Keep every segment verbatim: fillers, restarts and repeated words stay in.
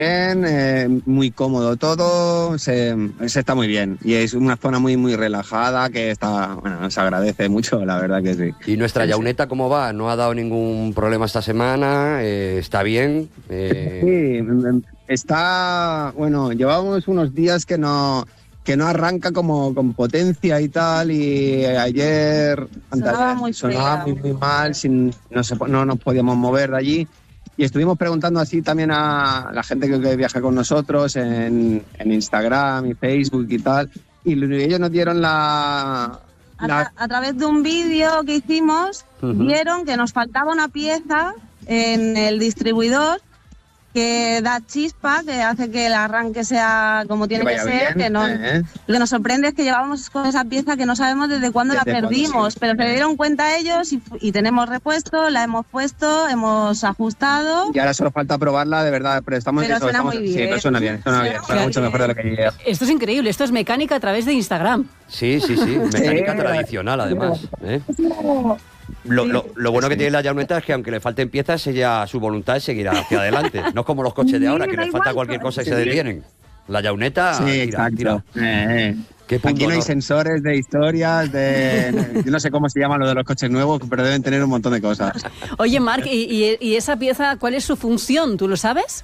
eh, muy cómodo todo, se, se está muy bien. Y es una zona muy, muy relajada que está, bueno, se agradece mucho, la verdad que sí. ¿Y nuestra sí, yauneta sí. cómo va? ¿No ha dado ningún problema esta semana? Eh, ¿Está bien? Eh... Sí, está, bueno, llevamos unos días que no... que no arranca como con potencia y tal, y ayer sonaba muy, sonaba muy, muy mal, sin, no, se, no nos podíamos mover de allí, y estuvimos preguntando así también a la gente que, que viaja con nosotros en, en Instagram y Facebook y tal, y ellos nos dieron la... A, la... tra- a través de un vídeo que hicimos, uh-huh. vieron que nos faltaba una pieza en el distribuidor que da chispa, que hace que el arranque sea como tiene que, que ser, bien, que no, eh. Lo que nos sorprende es que llevábamos con esa pieza que no sabemos desde cuándo desde la perdimos, cuándo, sí. Pero se dieron cuenta ellos y, y tenemos repuesto, la hemos puesto, hemos ajustado. Y ahora solo falta probarla, de verdad, pero estamos... Pero eso, suena estamos, muy bien. Sí, pero suena bien, suena bien, suena mucho mejor de lo que llega. Esto es increíble, esto es mecánica a través de Instagram. Sí, sí, sí, mecánica sí. tradicional además, ¿eh? Lo, lo, lo bueno que tiene la yauneta es que aunque le falten piezas, ella, su voluntad es seguir hacia adelante. No es como los coches de ahora, que les falta cualquier cosa y se detienen. La yauneta... Sí, tira, exacto. Tira. Eh, eh. Aquí no hay sensores de historias, de... Yo no sé cómo se llama lo de los coches nuevos, pero deben tener un montón de cosas. Oye, Marc, ¿y, y, y esa pieza cuál es su función? ¿Tú lo sabes?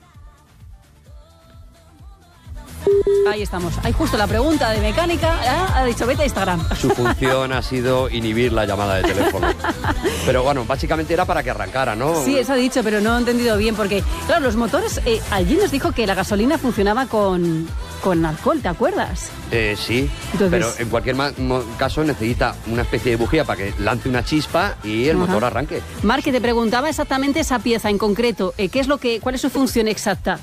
Ahí estamos. Hay justo la pregunta de mecánica. ¿eh? Ha dicho, vete a Instagram. Su función ha sido inhibir la llamada de teléfono. Pero bueno, básicamente era para que arrancara, ¿no? Sí, eso ha dicho, pero no he entendido bien. Porque, claro, los motores... Eh, allí nos dijo que la gasolina funcionaba con, con alcohol, ¿te acuerdas? Eh, sí, Entonces... pero en cualquier ma- caso necesita una especie de bujía para que lance una chispa y el Ajá. motor arranque. Marc, te preguntaba exactamente esa pieza en concreto. Eh, ¿qué es lo que, ¿Cuál es su función exacta?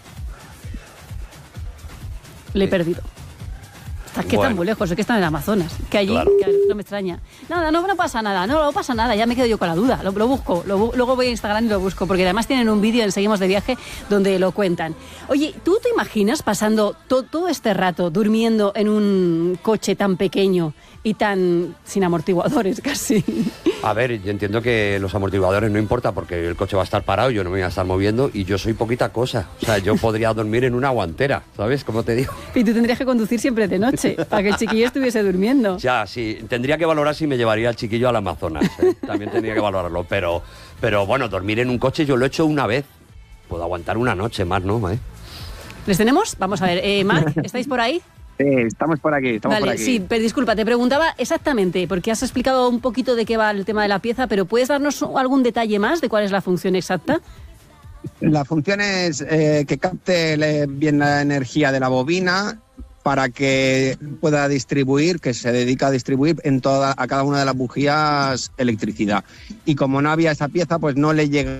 Le he perdido. Es que bueno. Están muy lejos, es que están en Amazonas. Que allí, claro. que no me extraña. Nada, no, no pasa nada, no, no pasa nada, ya me quedo yo con la duda. Lo, lo busco, lo, luego voy a Instagram y lo busco, porque además tienen un vídeo en Seguimos de Viaje donde lo cuentan. Oye, ¿tú te imaginas pasando to, todo este rato durmiendo en un coche tan pequeño y tan sin amortiguadores casi? A ver, yo entiendo que los amortiguadores no importa porque el coche va a estar parado, yo no me voy a estar moviendo y yo soy poquita cosa. O sea, yo podría dormir en una guantera, ¿sabes? ¿Cómo te digo? Y tú tendrías que conducir siempre de noche para que el chiquillo estuviese durmiendo. Ya, sí. Tendría que valorar si me llevaría al chiquillo al Amazonas, ¿eh? También tendría que valorarlo. Pero, pero bueno, dormir en un coche yo lo he hecho una vez. Puedo aguantar una noche más, ¿no? ¿Eh? ¿Les tenemos? Vamos a ver. Eh, Marc, ¿estáis por ahí? Sí, estamos por aquí, estamos vale, por aquí. Sí, pero disculpa, te preguntaba exactamente, porque has explicado un poquito de qué va el tema de la pieza, pero ¿puedes darnos algún detalle más de cuál es la función exacta? La función es eh, que capte bien la energía de la bobina para que pueda distribuir, que se dedica a distribuir en toda, a cada una de las bujías electricidad. Y como no había esa pieza, pues no le llega...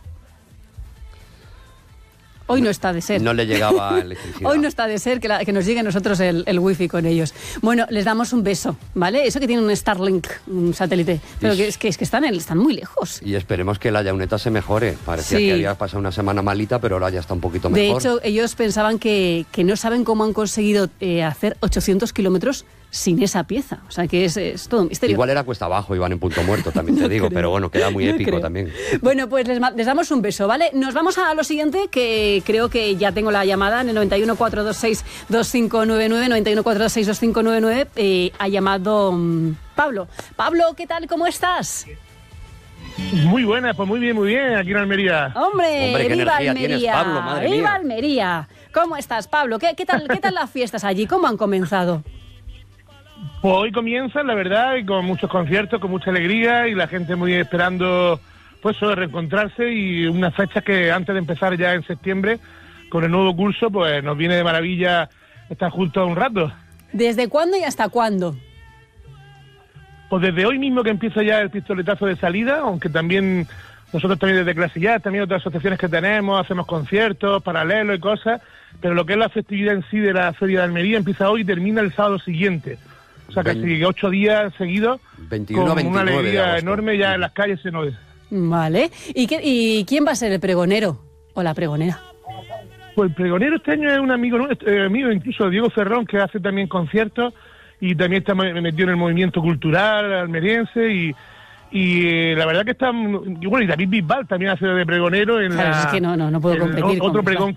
Hoy no está de ser. No le llegaba electricidad. Hoy no está de ser que, la, que nos llegue a nosotros el, el wifi con ellos. Bueno, les damos un beso, ¿vale? Eso que tiene un Starlink, un satélite. Pero que es que, es que están, están muy lejos. Y esperemos que la yauneta se mejore. Parecía sí. que había pasado una semana malita, pero ahora ya está un poquito mejor. De hecho, ellos pensaban que, que no saben cómo han conseguido eh, hacer ochocientos kilómetros sin esa pieza. O sea, que es, es todo un misterio. Igual era cuesta abajo, iban en punto muerto, también te no digo, creo. Pero bueno, queda muy no épico creo. También. Bueno, pues les, les damos un beso, ¿vale? Nos vamos a lo siguiente, que creo que ya tengo la llamada en el noventa y uno, cuatrocientos veintiséis, veinticinco noventa y nueve, noventa y uno, cuatrocientos veintiséis, veinticinco noventa y nueve, eh, ha llamado um, Pablo. Pablo, ¿qué tal? ¿Cómo estás? Muy buena, pues muy bien, muy bien, aquí en Almería. ¡Hombre, Hombre, qué viva energía Almería! Tienes, Pablo, madre ¡Viva mía. Almería! ¿Cómo estás, Pablo? ¿Qué, qué, tal, ¿Qué tal las fiestas allí? ¿Cómo han comenzado? Pues hoy comienzan, la verdad, y con muchos conciertos, con mucha alegría, y la gente muy esperando, pues, eso, reencontrarse, y unas fechas que antes de empezar ya en septiembre, con el nuevo curso, pues nos viene de maravilla estar juntos un rato. ¿Desde cuándo y hasta cuándo? Pues desde hoy mismo que empieza ya el pistoletazo de salida, aunque también nosotros también desde Clase Ya, también otras asociaciones que tenemos, hacemos conciertos, paralelos y cosas, pero lo que es la festividad en sí de la Feria de Almería empieza hoy y termina el sábado siguiente. O sea, casi ocho días seguidos, veintiuno, con una alegría enorme ya sí. en las calles se nos... Vale. ¿Y, qué, ¿Y quién va a ser el pregonero o la pregonera? Pues el pregonero este año es un amigo eh, mío, incluso Diego Ferrón, que hace también conciertos y también está metido en el movimiento cultural almeriense y, Y eh, la verdad que está... Y bueno, y David Bisbal también hace de pregonero en claro, la, es que no, no, no puedo competir otro con pregón Bisbal.